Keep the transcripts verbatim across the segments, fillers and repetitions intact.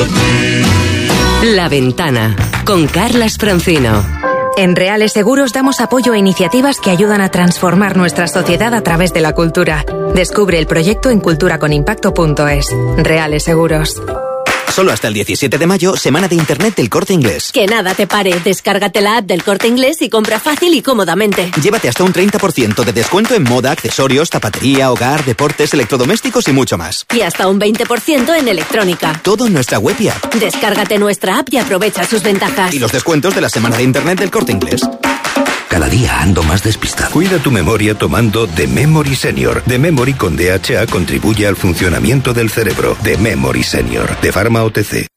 La Ventana, con Carlas Francino. En Reales Seguros damos apoyo a iniciativas que ayudan a transformar nuestra sociedad a través de la cultura. Descubre el proyecto en cultura con impacto punto es. Reales Seguros. Solo hasta el diecisiete de mayo, semana de internet del Corte Inglés. Que nada te pare, descárgate la app del Corte Inglés y compra fácil y cómodamente. Llévate hasta un treinta por ciento de descuento en moda, accesorios, zapatería, hogar, deportes, electrodomésticos y mucho más. Y hasta un veinte por ciento en electrónica. Todo en nuestra web y app. Descárgate nuestra app y aprovecha sus ventajas. Y los descuentos de la semana de internet del Corte Inglés. Cada día ando más despistado. Cuida tu memoria tomando The Memory Senior. The Memory con D H A contribuye al funcionamiento del cerebro. The Memory Senior, de Pharma O T C.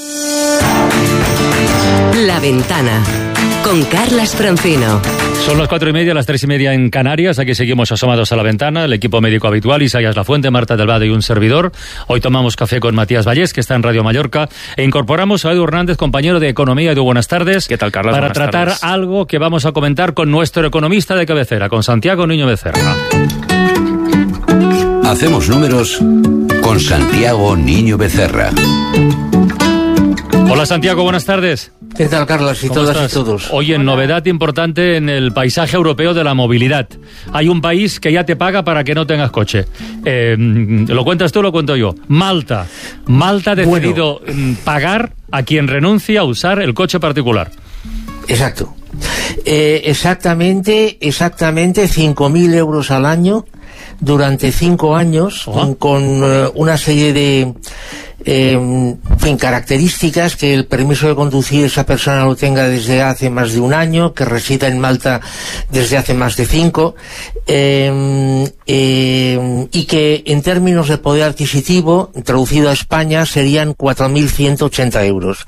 La Ventana, con Carlas Francino. Son las cuatro y media, las tres y media en Canarias. Aquí seguimos asomados a la ventana. El equipo médico habitual, Isaías Lafuente, Marta del Vado y un servidor. Hoy tomamos café con Matías Vallés, que está en Radio Mallorca. E incorporamos a Edu Hernández, compañero de Economía. Edu, buenas tardes. ¿Qué tal, Carlos? Para Buenas tratar tardes. algo que vamos a comentar con nuestro economista de cabecera, con Santiago Niño Becerra. Hacemos números con Santiago Niño Becerra. Hola, Santiago, buenas tardes. ¿Qué tal, Carlos? Y todas estás? y todos. Oye, novedad importante en el paisaje europeo de la movilidad. Hay un país que ya te paga para que no tengas coche. Eh, ¿Lo cuentas tú o lo cuento yo? Malta. Malta ha decidido bueno. pagar a quien renuncia a usar el coche particular. Exacto. Eh, exactamente, exactamente cinco mil euros al año durante cinco años, uh-huh. con uh, una serie de eh, en fin, características: que el permiso de conducir esa persona lo tenga desde hace más de un año, que resida en Malta desde hace más de cinco, eh, eh, y que en términos de poder adquisitivo, traducido a España, serían cuatro mil ciento ochenta euros.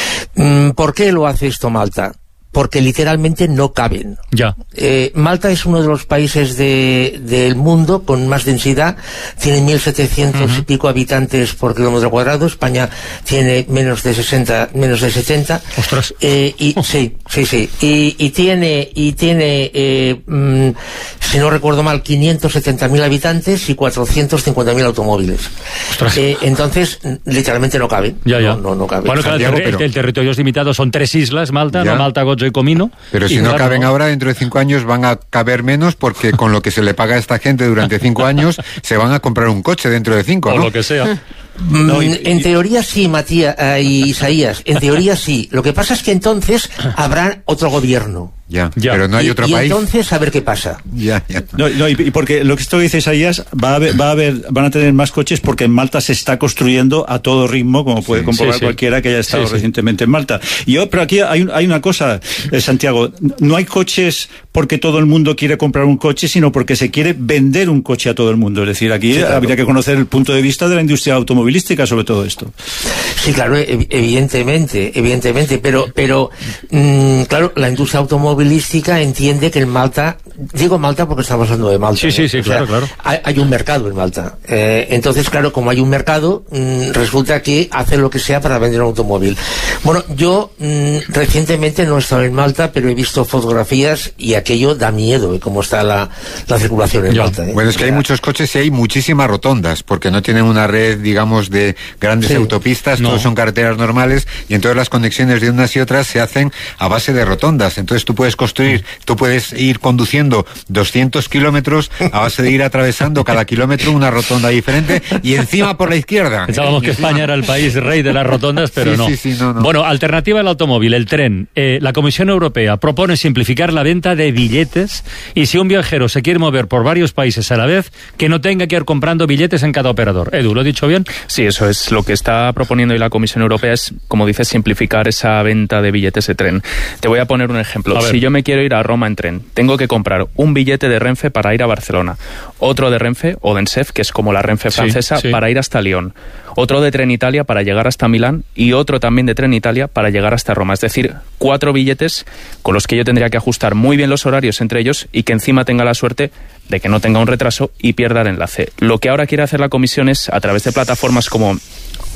¿Por qué lo hace esto Malta? Porque literalmente no caben. Ya. Eh, Malta es uno de los países de, del mundo con más densidad. Tiene mil setecientos uh-huh. y pico habitantes por kilómetro cuadrado. España tiene menos de sesenta, menos de setenta. Ostras. Eh, y oh. sí, sí, sí. Y, y tiene, y tiene, eh, mm, si no recuerdo mal, quinientos setenta mil habitantes y cuatrocientos cincuenta mil automóviles. Ostras. Eh, entonces, literalmente no caben. Ya, ya. No, no, no caben. Bueno, claro, Santiago, el, ter- pero... el territorio es limitado, son tres islas, Malta, Ya. no Malta, Gozo y Comino. Pero si y no claro, caben ¿no? ahora, dentro de cinco años van a caber menos, porque con lo que se le paga a esta gente durante cinco años se van a comprar un coche dentro de cinco, o ¿no? lo que sea. No, y, en y, teoría sí, Matías uh, y Isaías, en teoría sí. Lo que pasa es que entonces habrá otro gobierno. Ya, ya. Pero no hay y, otro y país. Y entonces a ver qué pasa. Ya, ya. No, no, y, y porque lo que esto dice Isaías, va a haber, va a haber, van a tener más coches porque en Malta se está construyendo a todo ritmo, como puede sí, comprobar sí, sí. cualquiera que haya estado sí, recientemente sí. en Malta. Y yo, pero aquí hay, hay una cosa, eh, Santiago, no hay coches porque todo el mundo quiere comprar un coche, sino porque se quiere vender un coche a todo el mundo. Es decir, aquí sí, claro. habría que conocer el punto de vista de la industria automovilística sobre todo esto. Sí, claro, evidentemente, evidentemente, pero, pero, mmm, claro, la industria automovilística entiende que en Malta, digo Malta porque estamos hablando de Malta. Sí, sí, sí, o claro, sea, claro. Hay, hay un mercado en Malta. Eh, entonces, claro, como hay un mercado, mmm, resulta que hace lo que sea para vender un automóvil. Bueno, yo mmm, recientemente no he estado en Malta, pero he visto fotografías y aquello da miedo, ¿eh? Cómo está la, la circulación en ya. Malta. ¿eh? Bueno, es que hay muchos coches y hay muchísimas rotondas, porque no tienen una red, digamos, de grandes sí. autopistas, no. todos son carreteras normales, y entonces las conexiones de unas y otras se hacen a base de rotondas. Entonces tú puedes construir, tú puedes ir conduciendo doscientos kilómetros a base de ir atravesando cada kilómetro una rotonda diferente, y encima por la izquierda. Pensábamos que España era el país rey de las rotondas, pero sí, no. Sí, sí, no, no. Bueno, alternativa al automóvil, el tren. Eh, la Comisión Europea propone simplificar la venta de billetes, y si un viajero se quiere mover por varios países a la vez, que no tenga que ir comprando billetes en cada operador. Edu, ¿lo he dicho bien? Sí, eso es. Lo que está proponiendo hoy la Comisión Europea es, como dices, simplificar esa venta de billetes de tren. Te voy a poner un ejemplo. Si yo me quiero ir a Roma en tren, tengo que comprar un billete de Renfe para ir a Barcelona, otro de Renfe o de Ensef, que es como la Renfe francesa, sí, sí. para ir hasta Lyon, otro de Tren Italia para llegar hasta Milán y otro también de Tren Italia para llegar hasta Roma. Es decir, cuatro billetes con los que yo tendría que ajustar muy bien los horarios entre ellos y que encima tenga la suerte de que no tenga un retraso y pierda el enlace. Lo que ahora quiere hacer la Comisión es, a través de plataformas como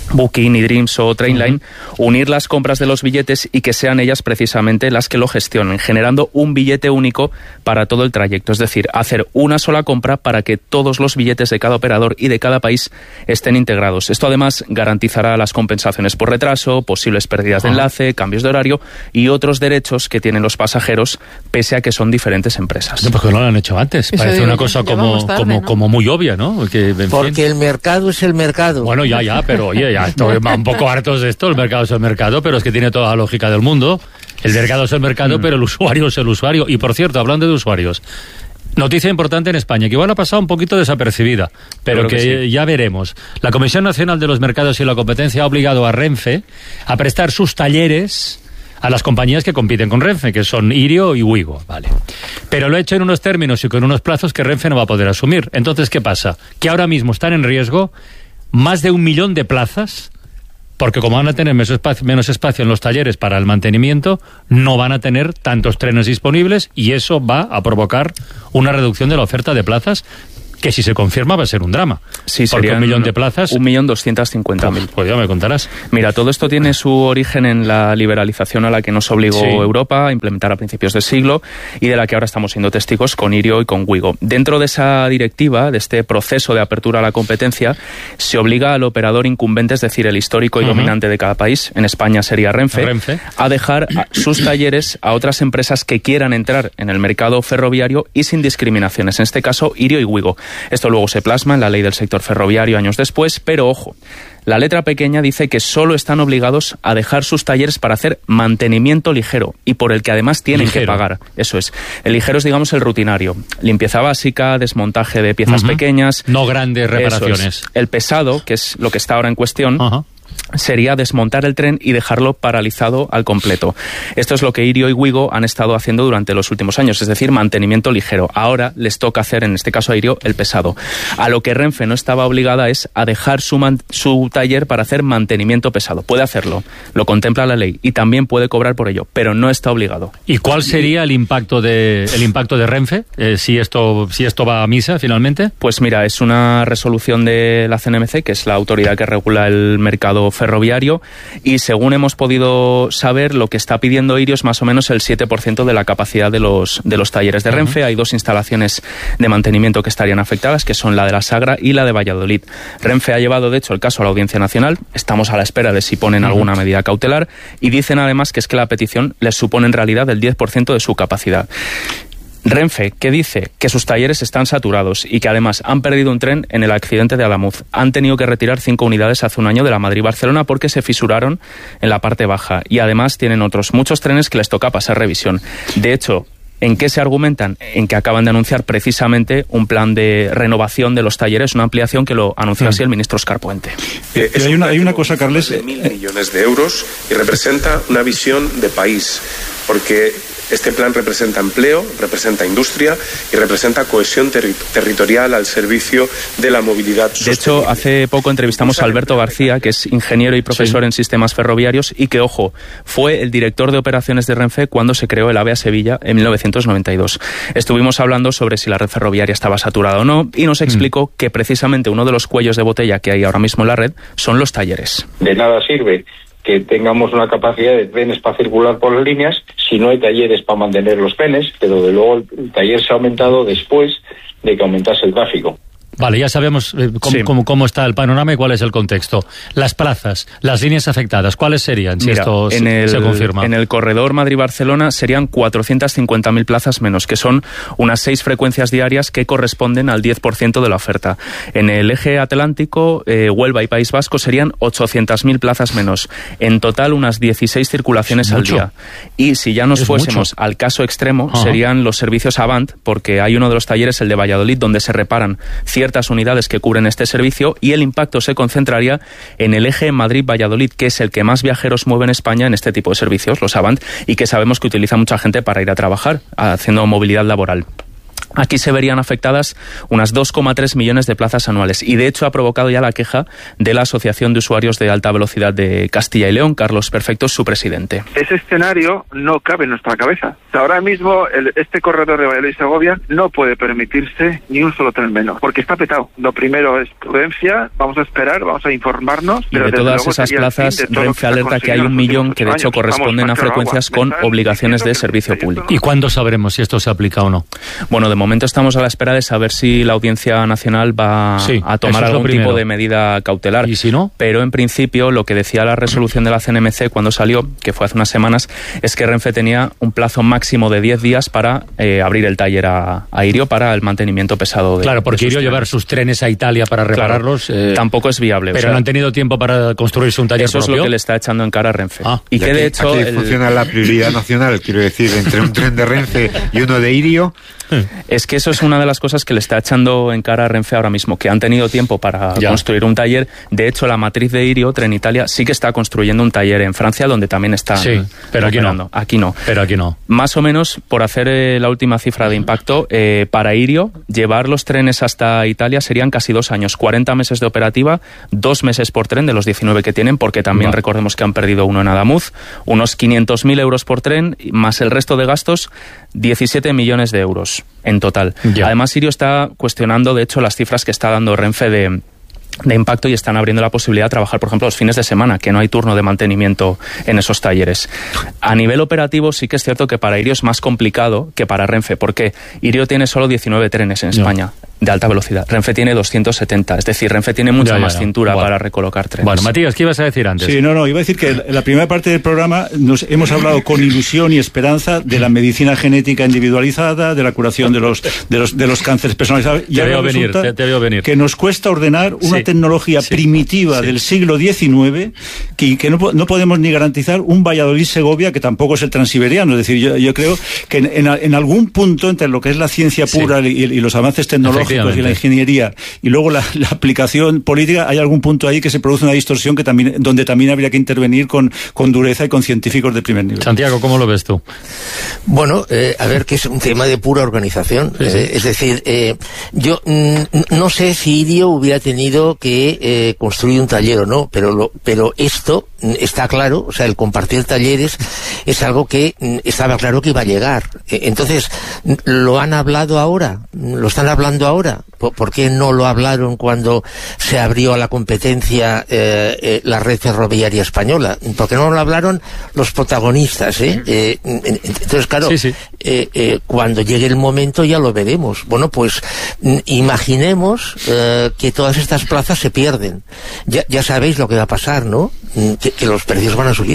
Booking, eDreams o Trainline, uh-huh. unir las compras de los billetes y que sean ellas precisamente las que lo gestionen, generando un billete único para todo el trayecto. Es decir, hacer una sola compra para que todos los billetes de cada operador y de cada país estén integrados. Esto además garantizará las compensaciones por retraso, posibles pérdidas uh-huh. de enlace, cambios de horario y otros derechos que tienen los pasajeros, pese a que son diferentes empresas. No, porque no lo han hecho antes. Eso Parece una cosa como, tarde, como, ¿no? como muy obvia, ¿no? Que, en porque fin. el mercado es el mercado. Bueno, ya, ya, pero oye, ya estoy un poco hartos de esto. El mercado es el mercado, pero es que tiene toda la lógica del mundo. El mercado es el mercado, mm. pero el usuario es el usuario. Y por cierto, hablando de usuarios, noticia importante en España, que igual ha pasado un poquito desapercibida, pero que, que sí. ya veremos. La Comisión Nacional de los Mercados y la Competencia ha obligado a Renfe a prestar sus talleres a las compañías que compiten con Renfe, que son Irio y Wigo, vale. Pero lo ha hecho en unos términos y con unos plazos que Renfe no va a poder asumir. Entonces, ¿qué pasa? Que ahora mismo están en riesgo más de un millón de plazas, porque como van a tener menos espacio, menos espacio en los talleres para el mantenimiento, no van a tener tantos trenes disponibles y eso va a provocar una reducción de la oferta de plazas, que si se confirma va a ser un drama. Sí, porque un millón de plazas... Un millón doscientos cincuenta mil. Pues ya me contarás. Mira, todo esto tiene su origen en la liberalización a la que nos obligó sí. Europa a implementar a principios del siglo y de la que ahora estamos siendo testigos con Irio y con Wigo. Dentro de esa directiva, de este proceso de apertura a la competencia, se obliga al operador incumbente, es decir, el histórico y uh-huh. dominante de cada país, en España sería Renfe, Renfe, a dejar sus talleres a otras empresas que quieran entrar en el mercado ferroviario y sin discriminaciones, en este caso Irio y Wigo. Esto luego se plasma en la ley del sector ferroviario años después, pero ojo, la letra pequeña dice que solo están obligados a dejar sus talleres para hacer mantenimiento ligero y por el que además tienen ligero. que pagar. Eso es. El ligero es, digamos, el rutinario. Limpieza básica, desmontaje de piezas uh-huh. pequeñas. No grandes reparaciones. Es. El pesado, que es lo que está ahora en cuestión, uh-huh. sería desmontar el tren y dejarlo paralizado al completo. Esto es lo que Irio y Wigo han estado haciendo durante los últimos años, es decir, mantenimiento ligero. Ahora les toca hacer, en este caso a Irio, el pesado. A lo que Renfe no estaba obligada es a dejar su, man- su taller para hacer mantenimiento pesado. Puede hacerlo, lo contempla la ley y también puede cobrar por ello, pero no está obligado. ¿Y cuál sería el impacto de, el impacto de Renfe eh, si, esto, si esto va a misa finalmente? Pues mira, es una resolución de la C N M C, que es la autoridad que regula el mercado ferroviario, y según hemos podido saber, lo que está pidiendo Irio es más o menos el siete por ciento de la capacidad de los, de los talleres de Renfe. Uh-huh. Hay dos instalaciones de mantenimiento que estarían afectadas, que son la de la Sagra y la de Valladolid. Renfe ha llevado, de hecho, el caso a la Audiencia Nacional. Estamos a la espera de si ponen uh-huh. alguna medida cautelar, y dicen además que es que la petición les supone en realidad el diez por ciento de su capacidad. Renfe, que dice que sus talleres están saturados y que además han perdido un tren en el accidente de Alamuz. Han tenido que retirar cinco unidades hace un año de la Madrid-Barcelona porque se fisuraron en la parte baja, y además tienen otros muchos trenes que les toca pasar revisión. De hecho, ¿en qué se argumentan? En que acaban de anunciar precisamente un plan de renovación de los talleres, una ampliación que lo anunció así el ministro Óscar Puente. Eh, Pero hay una, hay una cosa, Carles... de mil millones de euros y representa una visión de país, porque este plan representa empleo, representa industria y representa cohesión ter- territorial al servicio de la movilidad sostenible. De hecho, hace poco entrevistamos a Alberto García, que es ingeniero y profesor sí. en sistemas ferroviarios, y que, ojo, fue el director de operaciones de Renfe cuando se creó el AVE a Sevilla en mil novecientos noventa y dos. Estuvimos hablando sobre si la red ferroviaria estaba saturada o no, y nos explicó mm. que precisamente uno de los cuellos de botella que hay ahora mismo en la red son los talleres. De nada sirve que tengamos una capacidad de trenes para circular por las líneas si no hay talleres para mantener los trenes, pero de luego el taller se ha aumentado después de que aumentase el tráfico. Vale, ya sabemos eh, cómo, sí. cómo, cómo está el panorama y cuál es el contexto. Las plazas, las líneas afectadas, ¿cuáles serían si Mira, esto en se, el, se confirma? En el corredor Madrid-Barcelona serían cuatrocientas cincuenta mil plazas menos, que son unas seis frecuencias diarias que corresponden al diez por ciento de la oferta. En el eje atlántico, eh, Huelva y País Vasco serían ochocientas mil plazas menos. En total, unas dieciséis circulaciones al día. Y si ya nos es fuésemos mucho. al caso extremo, Ajá. serían los servicios Avant, porque hay uno de los talleres, el de Valladolid, donde se reparan ciertas unidades que cubren este servicio, y el impacto se concentraría en el eje Madrid-Valladolid, que es el que más viajeros mueve en España en este tipo de servicios, los Avant, y que sabemos que utiliza mucha gente para ir a trabajar, haciendo movilidad laboral. Aquí se verían afectadas unas dos coma tres millones de plazas anuales y de hecho ha provocado ya la queja de la Asociación de Usuarios de Alta Velocidad de Castilla y León. Carlos Perfecto es su presidente. Ese escenario no cabe en nuestra cabeza. Ahora mismo el, este corredor de Valladolid-Segovia no puede permitirse ni un solo tren menos, porque está petado. Lo primero es prudencia, vamos a esperar, vamos a informarnos. Y pero de todas esas plazas, de Renfe alerta que hay un millón que de hecho corresponden a frecuencias con obligaciones de servicio público. ¿Y cuándo sabremos si esto se aplica o no? Bueno, de momento estamos a la espera de saber si la Audiencia Nacional va sí, a tomar algún tipo de medida cautelar. ¿Y si no? Pero en principio lo que decía la resolución de la C N M C cuando salió, que fue hace unas semanas, es que Renfe tenía un plazo máximo de diez días para eh, abrir el taller a, a Irio para el mantenimiento pesado de Claro, porque de Irio trenes. llevar sus trenes a Italia para repararlos... Claro, eh, tampoco es viable. Pero o sea, no han tenido tiempo para construirse un taller Eso propio. es lo que le está echando en cara a Renfe. Ah, y que aquí, de hecho... Aquí el... funciona la prioridad nacional, quiero decir, entre un tren de Renfe y uno de Irio... Es que eso es una de las cosas que le está echando en cara a Renfe ahora mismo, que han tenido tiempo para ya. construir un taller. De hecho, la matriz de Irio, Trenitalia, sí que está construyendo un taller en Francia, donde también está Sí, pero aquí no. Aquí no. Pero aquí no. Más o menos, por hacer eh, la última cifra de impacto, eh, para Irio, llevar los trenes hasta Italia serían casi dos años. cuarenta meses de operativa, dos meses por tren de los diecinueve que tienen, porque también vale. recordemos que han perdido uno en Adamuz, unos quinientos mil euros por tren, más el resto de gastos, diecisiete millones de euros en total. Ya. Además, Irio está cuestionando, de hecho, las cifras que está dando Renfe de... de impacto y están abriendo la posibilidad de trabajar, por ejemplo, los fines de semana, que no hay turno de mantenimiento en esos talleres. A nivel operativo sí que es cierto que para Irio es más complicado que para Renfe, porque Irio tiene solo diecinueve trenes en España no. de alta velocidad. Renfe tiene doscientos setenta, es decir, Renfe tiene mucha ya, ya, más ya. cintura bueno. para recolocar trenes. Bueno, Matías, ¿qué ibas a decir antes? Sí, no, no, iba a decir que en la primera parte del programa nos hemos hablado con ilusión y esperanza de la medicina genética individualizada, de la curación de los de los, de los cánceres personalizados. Y te veo venir, te, te veo venir. Que nos cuesta ordenar una sí. tecnología sí. primitiva sí. del siglo diecinueve que, que no, no podemos ni garantizar un Valladolid-Segovia que tampoco es el transiberiano. Es decir, yo, yo creo que en, en, en algún punto entre lo que es la ciencia pura sí. y, y los avances tecnológicos y la ingeniería y luego la, la aplicación política, hay algún punto ahí que se produce una distorsión que también, donde también habría que intervenir con, con dureza y con científicos de primer nivel. Santiago, ¿cómo lo ves tú? Bueno, eh, a ver, que es un tema de pura organización. Sí, sí. Eh, es decir, eh, yo mm, no sé si Irio hubiera tenido que eh, construir un taller o no, pero, lo, pero esto está claro, o sea, el compartir talleres es algo que mm, estaba claro que iba a llegar. Eh, entonces, ¿lo han hablado ahora? ¿Lo están hablando ahora? ¿Por qué no lo hablaron cuando se abrió a la competencia eh, eh, la red ferroviaria española? ¿Por qué no lo hablaron los protagonistas? ¿eh? Eh, entonces, claro, sí, sí. Eh, eh, cuando llegue el momento ya lo veremos. Bueno, pues imaginemos eh, que todas estas plazas se pierden. Ya, ya sabéis lo que va a pasar, ¿no? Que, que los precios van a subir.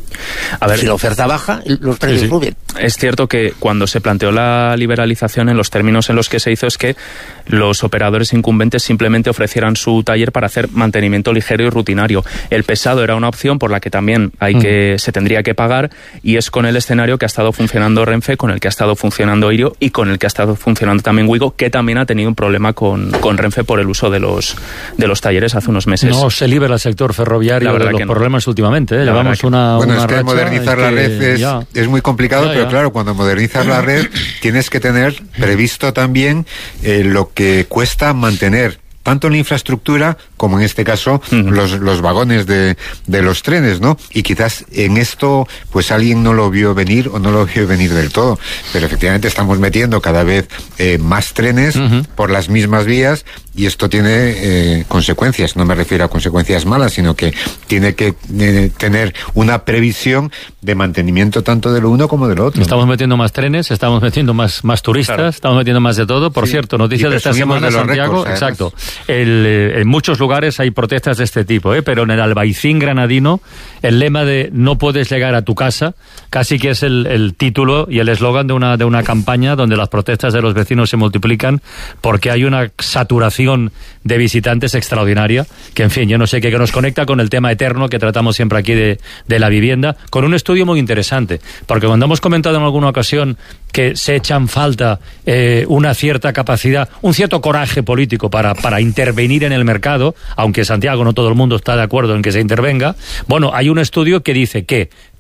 A ver, si la oferta baja, los precios sí, sí. suben. Es cierto que cuando se planteó la liberalización, en los términos en los que se hizo, es que los operadores incumbentes simplemente ofrecieran su taller para hacer mantenimiento ligero y rutinario. El pesado era una opción por la que también hay mm. que se tendría que pagar, y es con el escenario que ha estado funcionando Renfe, con el que ha estado funcionando Irio y con el que ha estado funcionando también Wigo, que también ha tenido un problema con, con Renfe por el uso de los de los talleres hace unos meses. No se libera el sector ferroviario de los problemas no. últimamente. ¿eh? Llevamos una, bueno, una es que modernizar la red es, es muy complicado, ya, ya. pero claro, cuando modernizas la red tienes que tener previsto también eh, lo que cuesta mantener tanto la infraestructura como en este caso uh-huh. los, los vagones de, de los trenes, ¿no? Y quizás en esto pues alguien no lo vio venir o no lo vio venir del todo, pero efectivamente estamos metiendo cada vez eh, más trenes uh-huh. por las mismas vías, y esto tiene eh, consecuencias. No me refiero a consecuencias malas, sino que tiene que eh, tener una previsión de mantenimiento tanto de lo uno como de lo otro. Estamos metiendo más trenes, estamos metiendo más, más turistas, claro. estamos metiendo más de todo. Por sí. cierto, noticias de esta semana, de Santiago, récords, exacto. El, eh, en muchos lugares hay protestas de este tipo, ¿eh? Pero en el Albaicín granadino, el lema de "no puedes llegar a tu casa", casi que es el, el título y el eslogan de una, de una campaña donde las protestas de los vecinos se multiplican porque hay una saturación de visitantes extraordinaria, que en fin, yo no sé qué, que nos conecta con el tema eterno que tratamos siempre aquí de, de la vivienda, con un estudio muy interesante, porque cuando hemos comentado en alguna ocasión que se echa en falta eh, una cierta capacidad, un cierto coraje político para, para intervenir en el mercado, aunque Santiago no todo el mundo está de acuerdo en que se intervenga, bueno, hay un estudio que dice que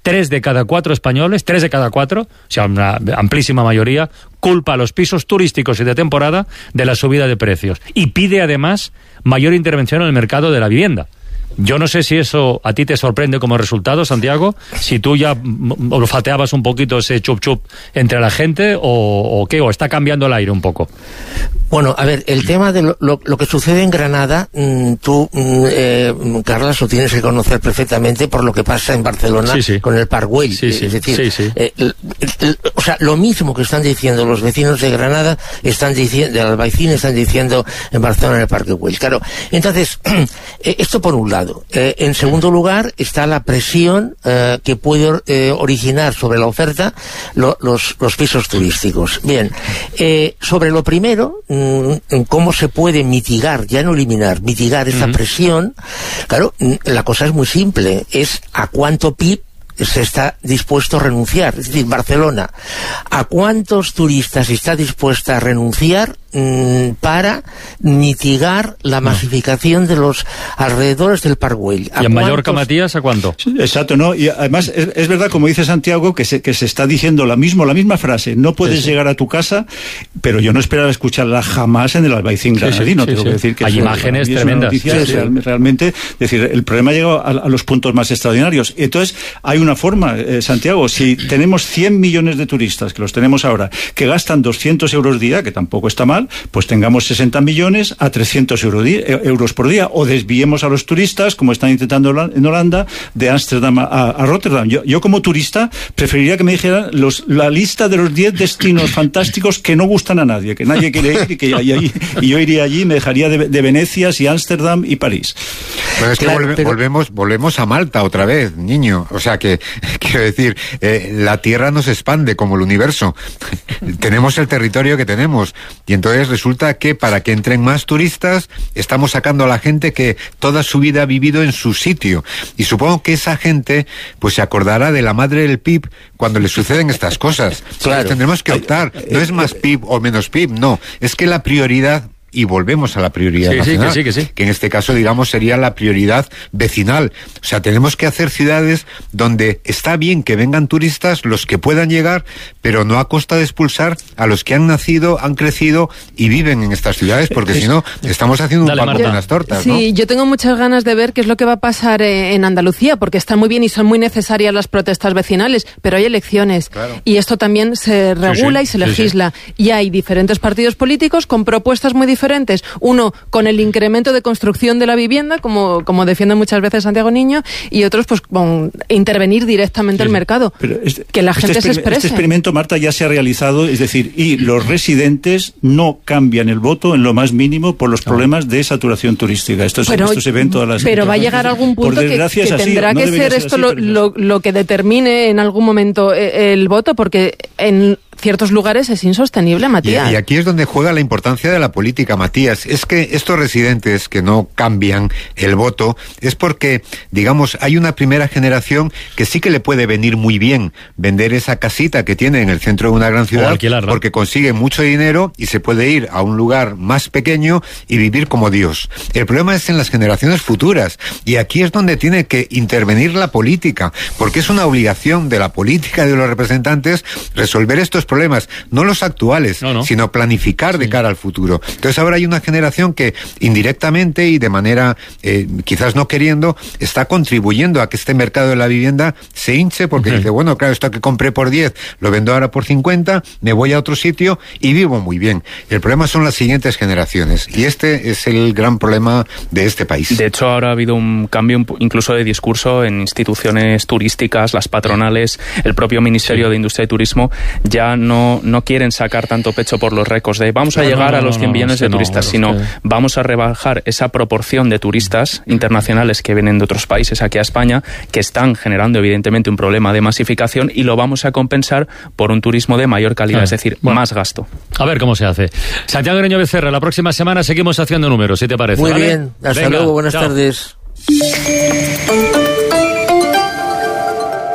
tres de cada cuatro españoles, tres de cada cuatro, o sea, una amplísima mayoría, culpa a los pisos turísticos y de temporada de la subida de precios. Y pide además mayor intervención en el mercado de la vivienda. Yo no sé si eso a ti te sorprende como resultado, Santiago, si tú ya olfateabas un poquito ese chup chup entre la gente o, o qué, o está cambiando el aire un poco. Bueno, a ver, el tema de lo, lo, lo que sucede en Granada, mmm, tú, mmm, eh, Carlas, lo tienes que conocer perfectamente por lo que pasa en Barcelona sí, sí. con el Parc Güell. Sí, sí, es decir, sí, sí. Eh, el, el, el, o sea, lo mismo que están diciendo los vecinos de Granada, están diciendo, de Albaicín, están diciendo en Barcelona en el Parc Güell. Claro, entonces, eh, esto por un lado. Eh, en segundo lugar, está la presión eh, que puede eh, originar sobre la oferta lo, los, los pisos turísticos. Bien, eh, sobre lo primero, en cómo se puede mitigar, ya no eliminar, mitigar esa uh-huh. presión, claro, la cosa es muy simple, es a cuánto P I B se está dispuesto a renunciar. Es decir, Barcelona, ¿a cuántos turistas está dispuesta a renunciar mmm, para mitigar la masificación no. de los alrededores del Parc Güell? ¿Y en Mallorca, Matías, a cuánto? Sí, exacto, ¿no? Y además es, es verdad, como dice Santiago, que se, que se está diciendo la, mismo, la misma frase, no puedes sí, sí. llegar a tu casa, pero yo no esperaba escucharla jamás en el Albaicín granadino. Sí, sí, sí, tengo sí. que decir que hay imágenes tremendas. Sí, sí. Real, realmente, es decir, el problema ha llegado a, a los puntos más extraordinarios. Entonces, hay una forma, eh, Santiago, si tenemos cien millones de turistas, que los tenemos ahora, que gastan doscientos euros día, que tampoco está mal, pues tengamos sesenta millones a trescientos euros por día, o desviemos a los turistas, como están intentando en Holanda, de Ámsterdam a, a Rotterdam. Yo, yo como turista preferiría que me dijeran los, la lista de los diez destinos fantásticos que no gustan a nadie, que nadie quiere ir y que y, y, y yo iría allí, me dejaría de, de Venecia, y Ámsterdam y París. Pero es que claro, volve, pero... volvemos, volvemos a Malta otra vez, niño. O sea que, quiero decir, eh, la Tierra no se expande como el universo. Tenemos el territorio que tenemos. Y entonces resulta que para que entren más turistas, estamos sacando a la gente que toda su vida ha vivido en su sitio. Y supongo que esa gente, pues se acordará de la madre del P I B cuando le suceden estas cosas. Claro. Entonces, tendremos que optar. No es más P I B o menos P I B, no. Es que la prioridad... Y volvemos a la prioridad sí, nacional, sí, que sí, que sí. que en este caso, digamos, sería la prioridad vecinal. O sea, tenemos que hacer ciudades donde está bien que vengan turistas, los que puedan llegar, pero no a costa de expulsar a los que han nacido, han crecido y viven en estas ciudades, porque si no, estamos haciendo un Dale, pan con unas tortas, sí, ¿no? Sí, yo tengo muchas ganas de ver qué es lo que va a pasar en Andalucía, porque está muy bien y son muy necesarias las protestas vecinales, pero hay elecciones. Claro. Y esto también se regula sí, sí, y se legisla. Sí, sí. Y hay diferentes partidos políticos con propuestas muy diferentes. Uno con el incremento de construcción de la vivienda, como, como defiende muchas veces Santiago Niño, y otros pues con intervenir directamente sí, el mercado. Este, que la gente este se exprese. Este experimento, Marta, ya se ha realizado, es decir, y los residentes no cambian el voto en lo más mínimo por los problemas de saturación turística. Esto, es, pero, esto se ve en todas las... Pero va a llegar a algún punto que, que así, tendrá no que ser esto así, lo, lo, lo que determine en algún momento el voto, porque en ciertos lugares es insostenible, Matías. Y, y aquí es donde juega la importancia de la política, Matías. Es que estos residentes que no cambian el voto es porque, digamos, hay una primera generación que sí que le puede venir muy bien vender esa casita que tiene en el centro de una gran ciudad, porque consigue mucho dinero y se puede ir a un lugar más pequeño y vivir como Dios. El problema es en las generaciones futuras, y aquí es donde tiene que intervenir la política, porque es una obligación de la política y de los representantes resolver estos problemas, no los actuales, no, no. sino planificar de sí. cara al futuro. Entonces ahora hay una generación que indirectamente y de manera eh, quizás no queriendo está contribuyendo a que este mercado de la vivienda se hinche, porque uh-huh. dice, bueno, claro, esto que compré por diez lo vendo ahora por cincuenta, me voy a otro sitio y vivo muy bien. El problema son las siguientes generaciones, y este es el gran problema de este país. De hecho, ahora ha habido un cambio incluso de discurso en instituciones turísticas, las patronales, el propio Ministerio sí. de Industria y Turismo ya no, no quieren sacar tanto pecho por los récords de vamos a no, llegar no, no, a los cien millones no, de turistas, no, sino que... vamos a rebajar esa proporción de turistas internacionales que vienen de otros países aquí a España, que están generando evidentemente un problema de masificación, y lo vamos a compensar por un turismo de mayor calidad, ah, es decir, bueno, más gasto. A ver cómo se hace. Santiago Greño Becerra, la próxima semana seguimos haciendo números, si te parece. Muy ¿vale? bien, hasta Venga, luego, buenas chao. tardes.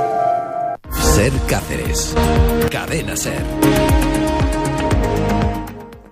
Ser Cáceres. Cadena Ser.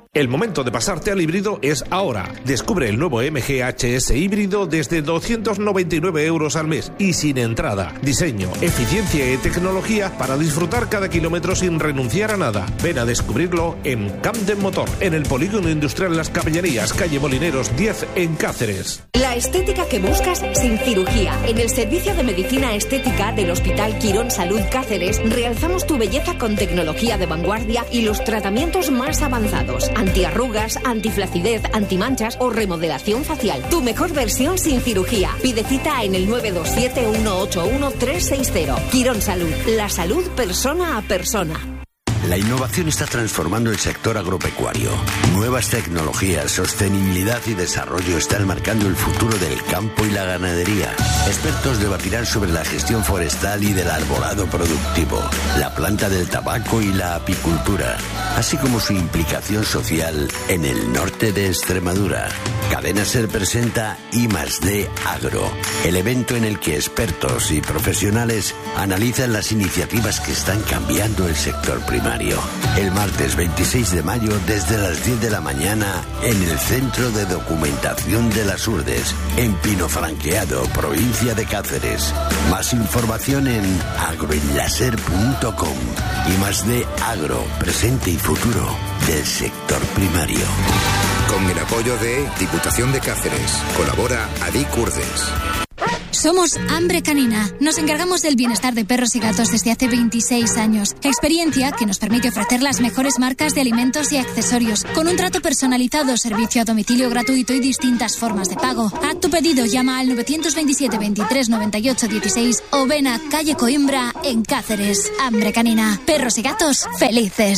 El momento de pasarte al híbrido es ahora. Descubre el nuevo M G H S híbrido desde doscientos noventa y nueve euros al mes y sin entrada. Diseño, eficiencia y tecnología para disfrutar cada kilómetro sin renunciar a nada. Ven a descubrirlo en Camden Motor, en el Polígono Industrial Las Caballerías, calle Molineros diez, en Cáceres. La estética que buscas sin cirugía. En el Servicio de Medicina Estética del Hospital Quirón Salud Cáceres realzamos tu belleza con tecnología de vanguardia y los tratamientos más avanzados. Antiarrugas, antiflacidez, antimanchas o remodelación facial. Tu mejor versión sin cirugía. Pide cita en el nueve dos siete, uno ocho uno, tres seis cero. Quirón Salud. La salud persona a persona. La innovación está transformando el sector agropecuario. Nuevas tecnologías, sostenibilidad y desarrollo están marcando el futuro del campo y la ganadería. Expertos debatirán sobre la gestión forestal y del arbolado productivo, la planta del tabaco y la apicultura, así como su implicación social en el norte de Extremadura. Cadena Ser presenta I más D Agro, el evento en el que expertos y profesionales analizan las iniciativas que están cambiando el sector primario. El martes veintiséis de mayo desde las diez de la mañana en el Centro de Documentación de las Urdes, en Pinofranqueado, provincia de Cáceres. Más información en agroenlaser punto com. Y más de Agro, presente y futuro del sector primario. Con el apoyo de Diputación de Cáceres. Colabora Adic Urdes. Somos Hambre Canina. Nos encargamos del bienestar de perros y gatos desde hace veintiséis años. Experiencia que nos permite ofrecer las mejores marcas de alimentos y accesorios, con un trato personalizado, servicio a domicilio gratuito y distintas formas de pago. Haz tu pedido, llama al nueve dos siete, veintitrés, noventa y ocho, dieciséis o ven a calle Coimbra en Cáceres. Hambre Canina. Perros y gatos felices.